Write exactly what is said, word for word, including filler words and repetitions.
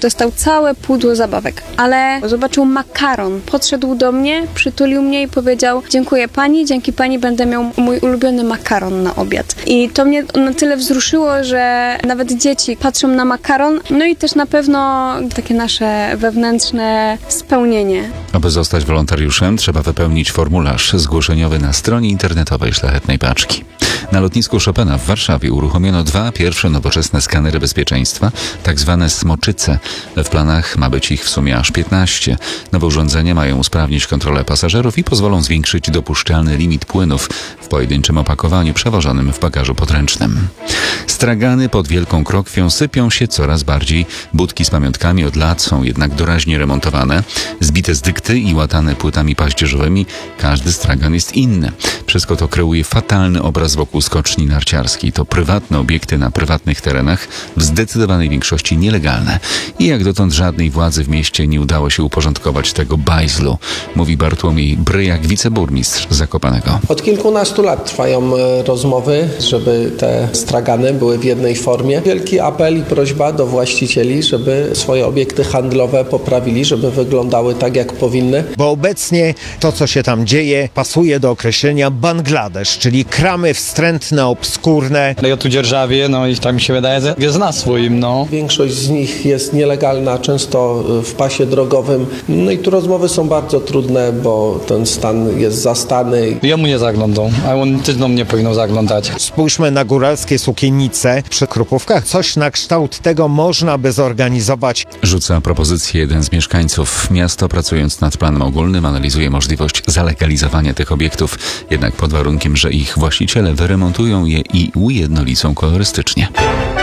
dostał całe pudło zabawek, ale zobaczył makaron, podszedł do mnie, przytulił mnie i powiedział: dziękuję pani, dzięki pani będę miał mój ulubiony makaron na obiad. I to mnie na tyle wzruszyło, że nawet dzieci patrzą na makaron, no i też na pewno takie nasze wewnętrzne spełnienie. Aby zostać wolontariuszem, trzeba wypełnić formularz zgłoszeniowy na stronie internetowej Szlachetnej Paczki. Na lotnisku Chopina w Warszawie uruchomiono dwa pierwsze nowoczesne skanery bezpieczeństwa, tak zwane smoczyce. W planach ma być ich w sumie aż piętnaście. Nowe urządzenia mają usprawnić kontrolę pasażerów i pozwolą zwiększyć dopuszczalny limit płynów w pojedynczym opakowaniu przewożonym w bagażu podręcznym. Stragany pod Wielką Krokwią sypią się coraz bardziej. Budki z pamiątkami od lat są jednak doraźnie remontowane. Zbite z dykty i łatane płytami paździerzowymi, każdy stragan jest inny. Wszystko to kreuje fatalny obraz wokół skoczni narciarskiej. To prywatne obiekty na prywatnych terenach, w zdecydowanej większości nielegalne. I jak dotąd żadnej władzy w mieście nie udało się uporządkować tego bajzlu, mówi Bartłomiej Bryjak, wiceburmistrz Zakopanego. Od kilkunastu lat trwają rozmowy, żeby te stragany były w jednej formie. Wielki apel i prośba do właścicieli, żeby swoje obiekty handlowe poprawili, żeby wyglądały tak, jak powinny. Bo obecnie to, co się tam dzieje, pasuje do określenia Bangladesz, czyli kramy wstrętne, obskurne. Ja tu dzierżawię, no i tak mi się wydaje, że jest na swoim, no. Większość z nich jest nielegalna, często w pasie drogowym. No i tu rozmowy są bardzo trudne, bo ten stan jest zastany. Ja mu nie zaglądam, a on też do mnie powinno zaglądać. Spójrzmy na góralskie sukiennice przy Krupówkach. Coś na kształt tego można by zorganizować. Rzuca propozycję jeden z mieszkańców. Miasto, pracując nad planem ogólnym, analizuje możliwość zalegalizowania tych obiektów, jednak pod warunkiem, że ich właściciele wyremontują je i ujednolicą kolorystycznie.